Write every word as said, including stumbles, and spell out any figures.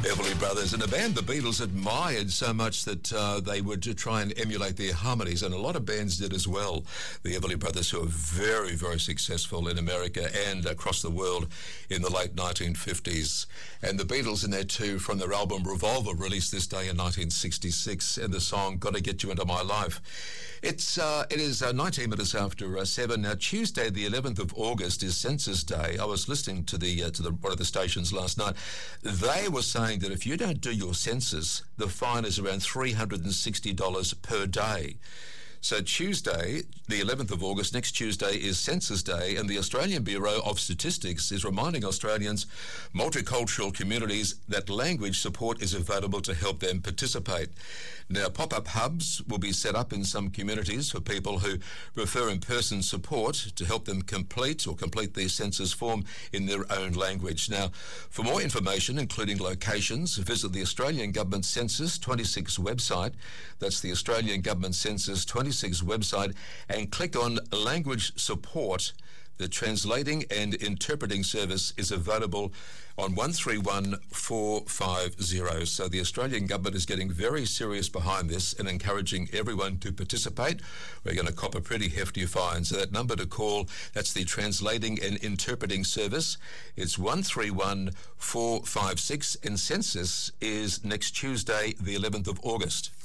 Everly Brothers, and a band the Beatles admired so much that uh, they would try and emulate their harmonies, and a lot of bands did as well. The Everly Brothers, who are very, very successful in America and across the world in the late nineteen fifties. And the Beatles in there too, from their album Revolver, released this day in nineteen sixty-six, and the song Gotta Get You Into My Life. It's uh, it is uh, nineteen minutes after uh, seven. Now, Tuesday, the eleventh of August, is Census Day. I was listening to the uh, to the, one of the stations last night. They were saying that if you don't do your census, the fine is around three hundred sixty dollars per day. So Tuesday, the eleventh of August, next Tuesday, is Census Day, and the Australian Bureau of Statistics is reminding Australians, multicultural communities, that language support is available to help them participate. Now, pop-up hubs will be set up in some communities for people who prefer in-person support to help them complete or complete their census form in their own language. Now, for more information, including locations, visit the Australian Government Census twenty-six website. That's the Australian Government Census twenty-six website, and click on Language Support. The translating and interpreting service is available on one three one four five zero. So the Australian government is getting very serious behind this and encouraging everyone to participate. We're going to cop a pretty hefty fine. So that number to call, that's the translating and interpreting service. It's one three one four five six, and census is next Tuesday, the eleventh of August.